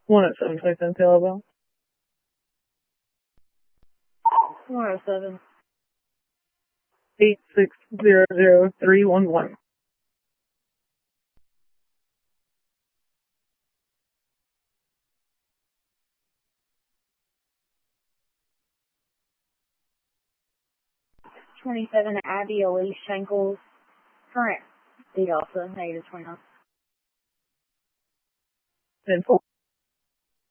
107 27 Taylorville. 107. 8600311. '27 Abby Elise Shankles. Current state also, -29. 10-4.